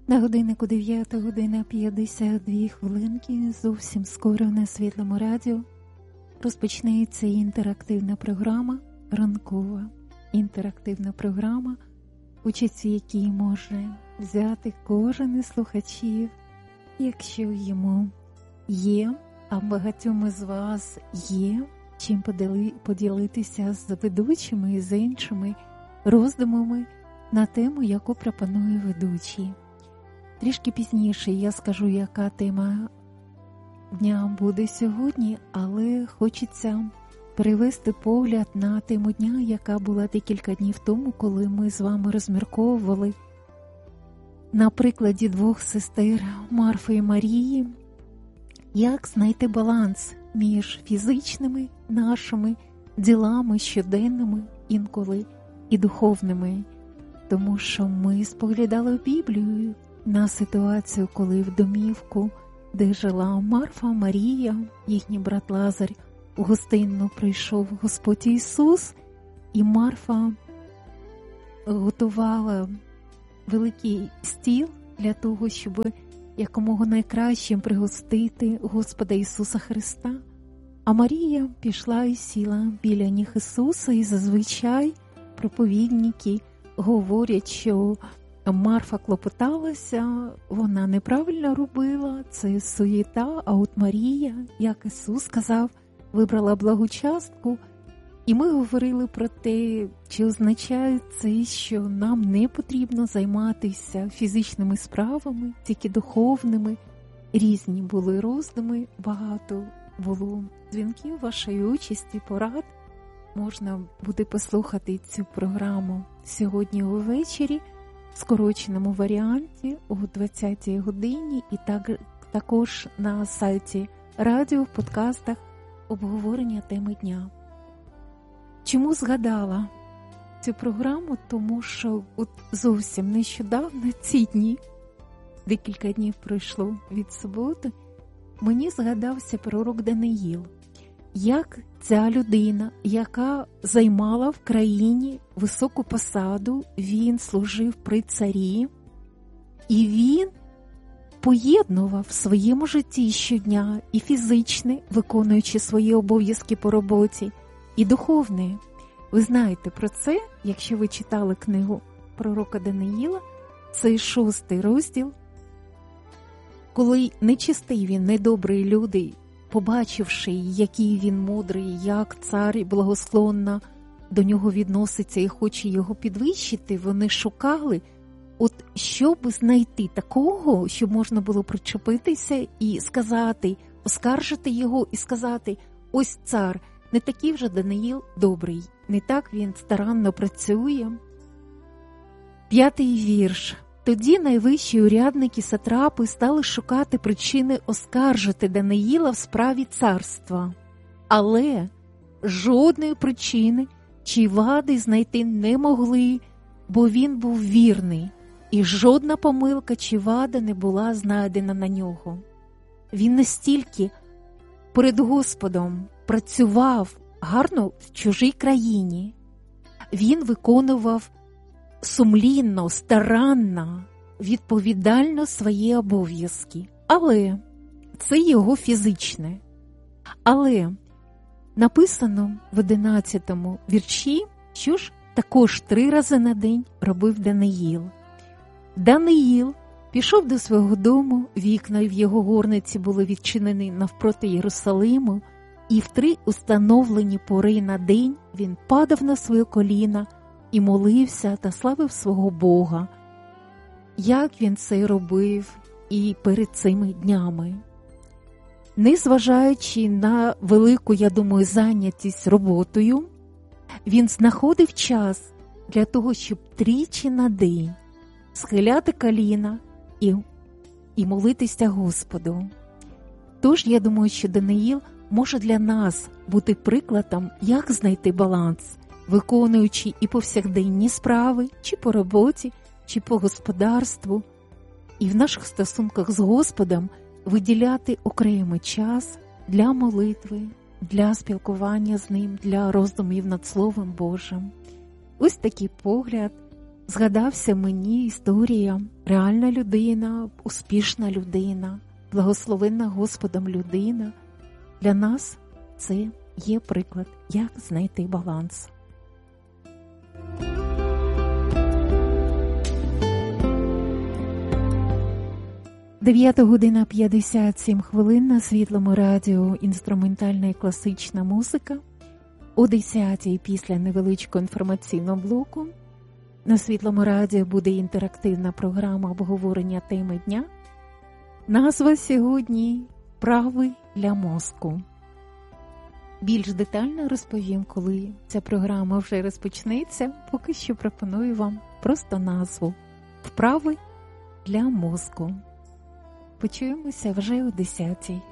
На годиннику 9 година 52 хвилинки, зовсім скоро на Світлому радіо розпочнеться інтерактивна програма, ранкова інтерактивна програма, участь в якій може взяти кожен із слухачів, якщо йому є, а багатьом із вас є, чим поділитися з ведучими і з іншими роздумами на тему, яку пропонує ведучий. Трішки пізніше я скажу, яка тема дня буде сьогодні, але хочеться перевести погляд на тему дня, яка була декілька днів тому, коли ми з вами розмірковували на прикладі двох сестер Марфи і Марії, як знайти баланс між фізичними нашими ділами щоденними інколи і духовними. Тому що ми споглядали в Біблію на ситуацію, коли в домівку, де жила Марфа, Марія, їхній брат Лазар, у гостинну прийшов Господь Ісус, і Марфа готувала великий стіл для того, щоб якомога найкращим пригостити Господа Ісуса Христа. А Марія пішла і сіла біля ніг Ісуса, і зазвичай проповідники говорять, що Марфа клопоталася, вона неправильно робила, це суєта, а от Марія, як Ісус сказав, вибрала благу частку. І ми говорили про те, чи означає це, що нам не потрібно займатися фізичними справами, тільки духовними. Різні були роздуми, багато було дзвінків вашої участі, порад. Можна буде послухати цю програму сьогодні увечері в скороченому варіанті о 20-й годині і також на сайті радіо в подкастах обговорення теми дня. Чому згадала цю програму? Тому що от зовсім нещодавно, ці дні, декілька днів пройшло від суботи, мені згадався пророк Даниїл. Як ця людина, яка займала в країні високу посаду, він служив при царі, і він поєднував в своєму житті щодня і фізичне, виконуючи свої обов'язки по роботі, і духовне. Ви знаєте про це, якщо ви читали книгу пророка Даниїла, це 6 розділ, коли нечистиві, недобрі люди, побачивши, який він мудрий, як цар благосклонно до нього відноситься і хоче його підвищити, вони шукали, от щоб знайти такого, щоб можна було причепитися і сказати, оскаржити його і сказати: ось цар, не такий вже Даниїл добрий, не так він старанно працює. 5-й вірш. Тоді найвищі урядники сатрапи стали шукати причини оскаржити Даниїла в справі царства. Але жодної причини чи вади знайти не могли, бо він був вірний, і жодна помилка чи вада не була знайдена на нього. Він настільки перед Господом працював гарно в чужій країні. Він виконував сумлінно, старанно, відповідально свої обов'язки. Але це його фізичне. Але написано в 11-му вірші, що ж також 3 рази на день робив Даниїл. Даниїл пішов до свого дому, вікна в його горниці були відчинені навпроти Єрусалиму, і в 3 установлені пори на день він падав на своє коліна і молився та славив свого Бога. Як він це робив і перед цими днями. Незважаючи на велику, я думаю, зайнятість роботою, він знаходив час для того, щоб 3 на день схиляти коліна і молитися Господу. Тож, я думаю, що Даниїл може для нас бути прикладом, як знайти баланс, виконуючи і повсякденні справи, чи по роботі, чи по господарству, і в наших стосунках з Господом виділяти окремий час для молитви, для спілкування з Ним, для роздумів над Словом Божим. Ось такий погляд згадався мені історія, реальна людина, успішна людина, благословенна Господом людина. Для нас це є приклад, як знайти баланс. 9:57 на Світлому радіо інструментальна і класична музика. О 10:00 після невеличкого інформаційного блоку на Світлому радіо буде інтерактивна програма обговорення теми дня. Назва сьогодні «Вправи для мозку». Більш детально розповім, коли ця програма вже розпочнеться. Поки що пропоную вам просто назву «Вправи для мозку». Почуємося вже о 10:00.